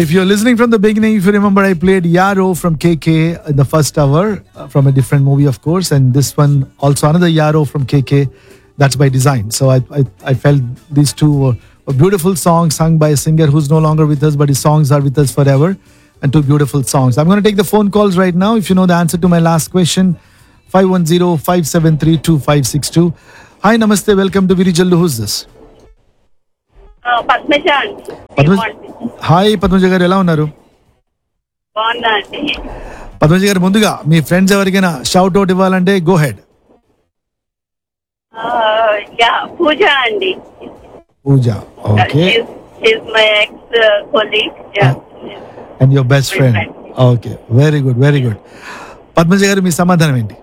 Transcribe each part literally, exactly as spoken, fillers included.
If you're listening from the beginning, if you remember, I played Yaro from K K in the first hour, uh, from a different movie, of course, and this one also another Yaro from K K. That's by design. So I I, I felt these two were, were beautiful songs sung by a singer who's no longer with us, but his songs are with us forever, and two beautiful songs. I'm going to take the phone calls right now. If you know the answer to my last question, five one zero, five seven three, two five six two. Hi, namaste, welcome to Virijallu. Who's this? Padmaja అండి. Padmaja hi Padmaja గారు, ఎలా ఉన్నారు? బాగున్నా అండి. పద్మజ గారు, ముందుగా మీ friends ఎవరికైనా shout out ఇవ్వాలంటే గో హెడ్. యా పూజ అండి. పూజ, okay. She's my ex colleague. And your best friend. Okay, very good, very good. Padmaja గారు, మీ సమాధానం ఏంటి?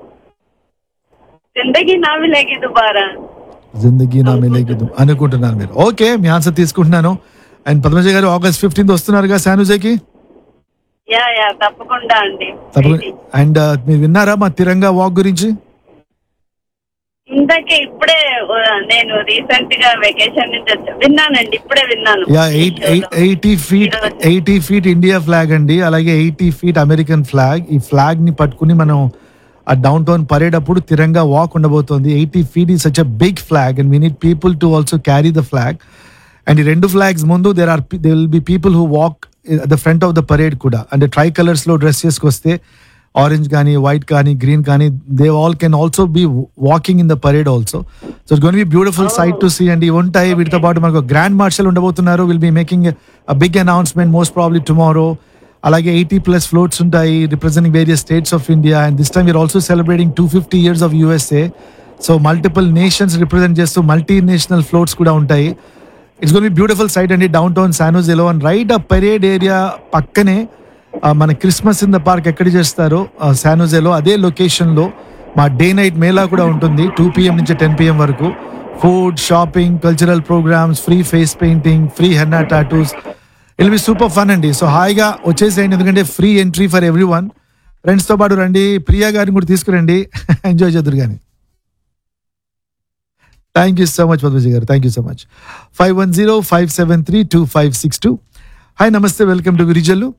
జిందగీ నా మిలేగి దుబారా. జిందగీ నా మిలేగి దుబారా అనుకుంటున్నాను మీరు. ఓకే, మీ ఆన్సర్ తీసుకుంటున్నాను. అండ్ పద్మజ గారు, ఆగస్ట్ ఫిఫ్టీన్త్ వస్తున్నారుగా శానుజేకి? యా యా తప్పకుండా అండి. అండ్ మీరు విన్నారా మా తిరంగా వాక్ గురించి? ఇందాకే ఇప్పుడే నేను రీసెంట్ గా వెకేషన్ నుంచి వచ్చా, విన్నానండి, ఇప్పుడే విన్నాను. Yeah, eighty feet eighty feet India flag అండి, అలాగే ఎయిటీ ఫీట్ అమెరికన్ ఫ్లాగ్. ఈ ఫ్లాగ్ ని పట్టుకుని మనం ఆ డౌన్ టౌన్ పరేడ్ అప్పుడు తిరంగా వాక్ ఉండబోతోంది. Eighty feet is such a big flag and we need people to also carry the flag. And ఈ రెండు ఫ్లాగ్స్ ముందు there are they will be people who walk the front of the parade కూడా. అంటే try colours లో dress చేసుకొస్తే, orange కానీ, white కానీ, green కానీ, they all can also be walking in the parade also. So it's gonna be beautiful site to see. And ఇవి ఉంటాయి. వీటితో పాటు మనకు grand martial ఉండబోతున్నారు. Will be making a big announcement most probably tomorrow. అలాగే eighty plus floats ఉంటాయి representing various states of India. And this time we are also celebrating two fifty years of USA. So multiple nations represent చేస్తూ multi national floats కూడా ఉంటాయి. It's gonna be beautiful site అండి, down town San జోసేలో. And right ఆ parade area పక్కనే మన Christmas in the park ఎక్కడ చేస్తారో San జోసేలో, అదే లొకేషన్లో మా డే నైట్ మేళా కూడా ఉంటుంది. టూ పిఎం నుంచి టెన్ పిఎం వరకు. Food, shopping, cultural programmes, free face painting, free henna tattoos. It be super fun అండి. సో హాయిగా వచ్చేసేయండి, ఎందుకంటే free entry for every one. ఫ్రెండ్స్తో పాటు రండి, ప్రియా గారిని కూడా తీసుకురండి, ఎంజాయ్ చేద్దరు కానీ. Thank you so much Padmaja గారు, thank you so much. Five one zero five seven three two five six two. Hi, నమస్తే, వెల్కమ్ టు విరిజల్లు.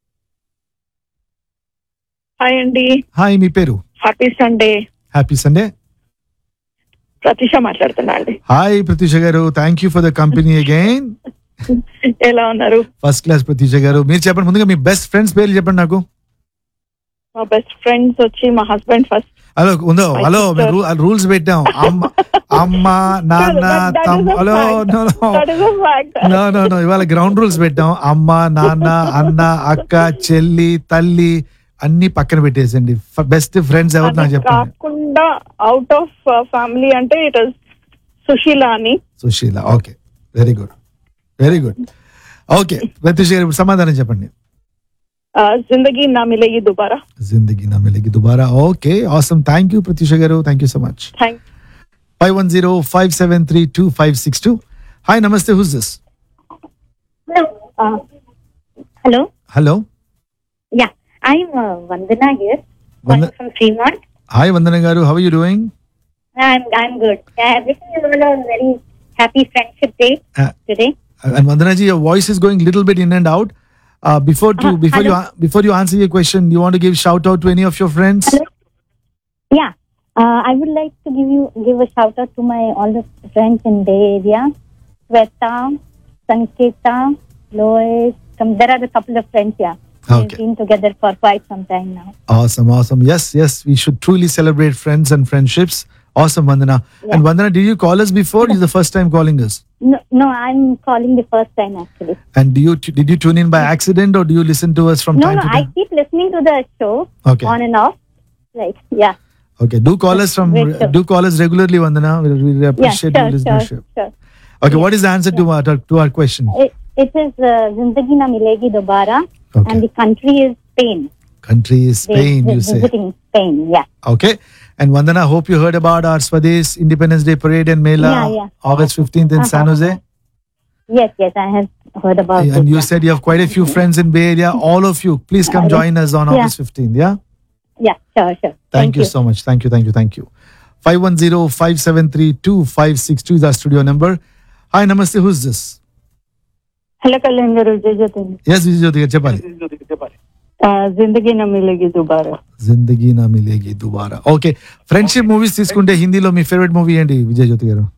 హాయ్ అండి. హాయ్, మీ పేరు? Happy Sunday. Happy Sunday. ప్రతిష మాట్లాడుతున్నా అండి. హాయ్ ప్రతిష గారు, thank you for the company again. ఎలా ఉన్నారు? First class ప్రతిష గారు. మీరు చెప్పండి, ముందుగా మీ బెస్ట్ ఫ్రెండ్స్ పేర్లు చెప్పండి నాకు. మా బెస్ట్ ఫ్రెండ్స్ వచ్చి మా హస్బెండ్ ఫస్ట్. హలో ఉందో, హలో మేము రూల్స్ పెట్టాం. అమ్మ అమ్మ నాన్న తమ్ము. Hello no no no no ఇవాళ గ్రౌండ్ రూల్స్ పెట్టాం. అమ్మ, నాన్న, అన్న, అక్క, చెల్లి, తల్లి అన్ని పక్కన పెట్టేసండి. బెస్ట్ ఫ్రెండ్స్ ఎవరు నాకు చెప్పండి. కాకుండా అవుట్ ఆఫ్ ఫ్యామిలీ అంటే ఇట్ ఇస్ సుశీల అని. Susheela, okay, very good, very good. Okay ప్రతిష గారు, ఇప్పుడు సమాధానం చెప్పండి. జిందగీ నా మిలేగి దుబారా. జిందగీ నా మిలేగి దుబారా. Okay, awesome. థ్యాంక్ యూ ప్రతిష గారు, thank you so much. Five one zero five seven three two five six two. Hi, నమస్తే, who's this? Hello hello. Yeah, I'm uh, Vandana here. Vanda- from Fremont. Hi Vandana garu, how are you doing? I'm I'm good. Yeah, wishing you all a very happy Friendship Day Uh, today. And Vandana ji, your voice is going little bit in and out. Uh, before to Uh, before hello? you a- before you answer your question, you want to give shout out to any of your friends? Hello? Yeah, uh, I would like to give you give a shout out to my all the friends in Bay Area. Sweta, Sanketa, Lois. Some, there are a couple of friends. Yeah. Okay. We've been together for quite some time now. Awesome, awesome. Yes, yes, we should truly celebrate friends and friendships. Awesome, Vandana. Yeah. And Vandana, did you call us before? This is the first time calling us. No, no, I'm calling the first time actually. And do you did you tune in by accident or do you listen to us from No, time no, to I time? keep listening to the show Okay. on and off. Like, yeah. Okay, do call us from Great show. do call us regularly, Vandana. We really Yeah, appreciate sure, your sure, listenership. sure. Okay, what is the answer to our to our question? It, it is uh, Zindagi Na Milegi Dobara, Okay. and the country is Spain. Country is They- Spain, they're you say. visiting Spain, yeah. Okay. And Vandana, hope you heard about our Swadesh Independence Day Parade and Mela, Yeah, yeah. August fifteenth in Uh-huh. San Jose. Yes, yes, I have heard about it. And you yeah. said you have quite a few friends in Bay Area. All of you, please come Yeah. join us on Yeah. August fifteenth. Yeah. Yeah, sure, sure. Thank, you so much. Thank you, thank you, thank you. five one zero five seven three two five six two is our studio number. Hi, Namaste. Who's this? Hello Kalyan గారు, Vijaya Jyothi. Yes Vijaya Jyothi గారు చెప్పాలి. జిందగీ నా మిలేగి దుబారా. జిందగీ నా మిలేగి దుబారా. Okay, friendship movies తీసుకుంటే హిందీలో మీ favourite movie ఏంటి విజయజ్యోతి గారు?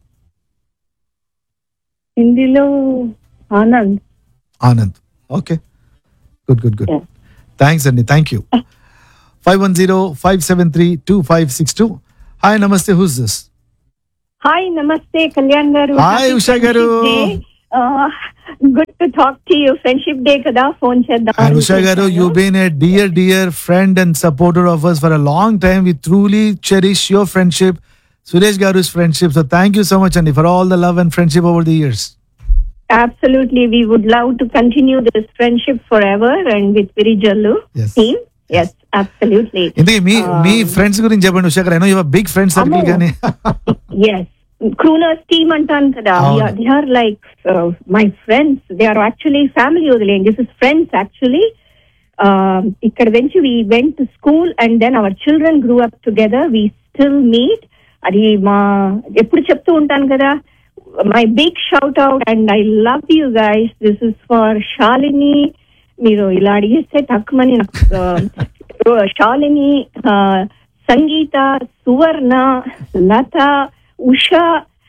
హిందీలో Anand. Anand. Okay, good good good. Thanks అండి, thank you. Five one zero five seven three two five six two. Hi నమస్తే, హూస్ దిస్? హాయ్ నమస్తే కళ్యాణ్ గారు. హాయ్ ఉషా గారు. Good to talk to you. Friendship day కదా, phone చేద్దాం. And Usha Garu, you've been a dear, dear friend and supporter of us for a long time. We truly cherish your friendship, Suresh Garu's friendship. So thank you so much, Andy, for all the love and friendship over the years. Absolutely, we would love to continue this friendship forever and with Virijallu Yes. team. Yes, absolutely. ఇంతకీ మీ మీ friends గురించి చెప్పండి ఉషా గారు. I know you have a big friend circle కానీ. Yes. Crooners team అంటాను కదా. అవును. They are like uh, my friends. They are actually family వదిలేండి. This is friends actually. Uh, ఇక్కడ నుంచి we went to school and then our children grew up together. We still meet. అది మా ఎప్పుడు చెప్తూ ఉంటాను కదా. My big shout out and I love you guys. This is for Shalini. మీరు ఇలా అడిగిస్తే తక్కువని శాలిని, సంగీత, సువర్ణ, లత, Usha,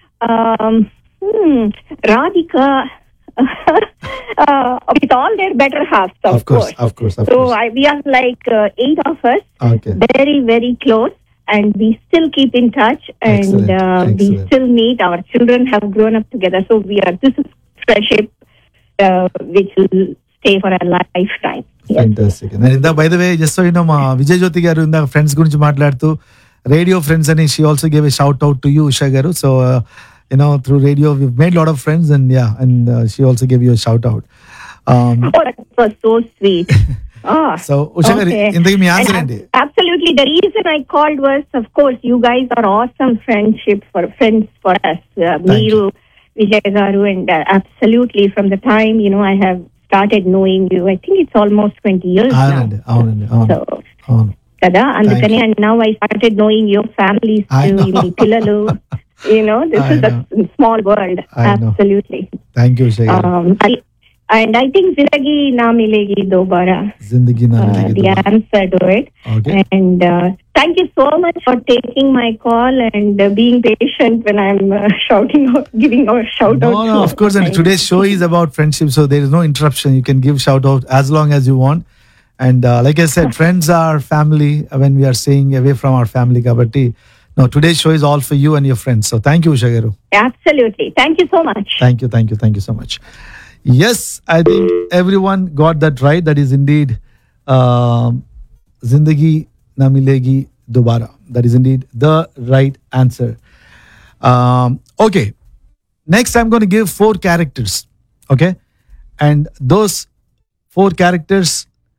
Radhika, with all their better halves, of, Of course, of course, of so course. I, we are like uh, eight of us, Okay. very very close, and we still keep in touch, and Excellent, uh, we excellent. still meet. Our children have grown up together, so we are. This is friendship uh, which will stay for a lifetime. Yes. Fantastic. And ఇందా by the way just so you know, మా విజయ్ జ్యోతి గారు ఇందా friends గురించి మాట్లాడుతూ radio friends అని she also gave a shout out to you Usha గారు. So you know through radio we made lot of friends and yeah and she also gave you a shout out. Oh, that was so sweet. Ah, so Usha గారు okay. ఇంతకీ మీ answer And ఏంటి? ab- Absolutely. The reason I called was, of course, you guys are awesome friendship for friends for us. Uh, Meeru, Vijay Garu, and uh, absolutely from the time, you know, I have started knowing you, I think it's almost twenty years అవునండి now. అవునండి అవును So, అవును. kada, andukani, and now I started knowing your families I too, know. in Pillalu. You know, this I is know. a small world. I know. Absolutely. Thank you Usha గారు. Um, I, and I think Zindagi Na Milegi Dobara. జిందగీ నా Uh, మిలేగి the దుబారా. answer to it. Okay. And uh, thank you so much for taking my call and uh, being patient when I'm uh, shouting out, giving a shout No, out. no, to of course. And my- today's show is about friendship, so there is no interruption. You can give shout out as long as you want. And uh, like I said, friends are family when we are staying away from our family. Kabatti, no, today's show is all for you and your friends. So thank you, Usha Garu. Absolutely. Thank you so much. Thank you, thank you, thank you so much. Yes, I think everyone got that right. That is indeed um, Zindagi Na Milegi Dobara. That is indeed the right answer. Um, okay. Next, I'm going to give four characters. Okay. And those four characters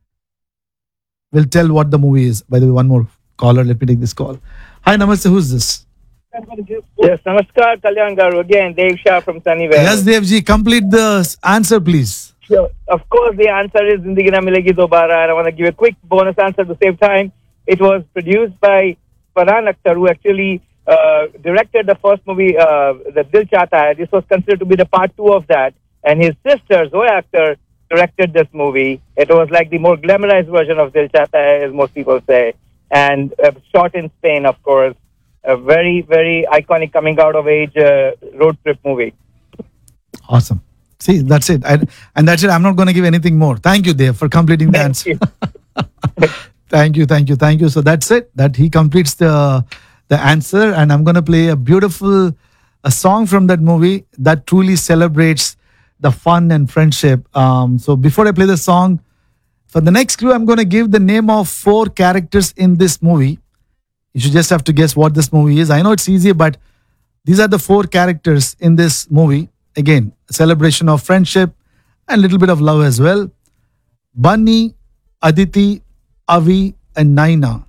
will tell what the movie is. By the way, one more caller. Let me take this call. Hi, Namaste. Who's this? Yes, Namaskar, Kalyan Garu. Again, Dev Shah from Sunnyvale. Yes, Devji. Complete the s- answer, please. Sure. Of course, the answer is Zindagi Na Milegi Dobara, and I want to give a quick bonus answer to save time. It was produced by Farhan Akhtar, who actually uh, directed the first movie, uh, the Dil Chahta Hai. This was considered to be the part two of that. And his sister, Zoya Akhtar, directed this movie. It was like the more glamorized version of Dil Chahta Hai, as most people say. And uh, shot in Spain, of course. A very, very iconic coming out of age uh, road trip movie. Awesome. See, that's it. I, and that's it. I'm not going to give anything more. Thank you, Dev, for completing the Thank answer. you. Thank you, thank you, thank you. So that's it. That he completes the the answer, and I'm going to play a beautiful a song from that movie that truly celebrates the fun and friendship. Um, so before I play the song, for the next clue, I'm going to give the name of four characters in this movie. You should just have to guess what this movie is. I know it's easy, but these are the four characters in this movie. Again, a celebration of friendship and a little bit of love as well. Bunny, Aditi, Avi, and Naina.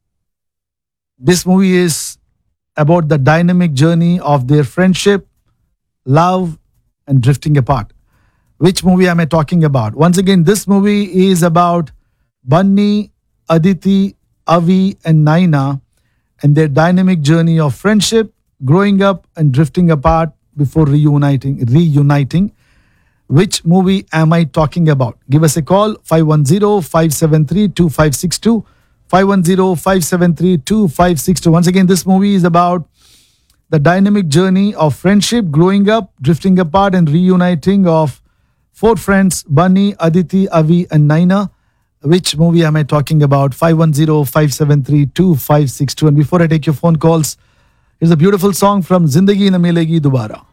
This movie is about the dynamic journey of their friendship, love, and drifting apart. Which movie am I talking about? Once again, this movie is about Bunny, Aditi, Avi, and Naina and their dynamic journey of friendship, growing up, and drifting apart before reuniting. Reuniting. Which movie am I talking about? Give us a call, five one zero, five seven three, two five six two, five one zero, five seven three, two five six two. Once again, this movie is about the dynamic journey of friendship, growing up, drifting apart, and reuniting of four friends, Bunny, Aditi, Avi, and Naina. Which movie am I talking about? five one zero, five seven three, two five six two. And before I take your phone calls, here's a beautiful song from Zindagi Na Milegi Dobara.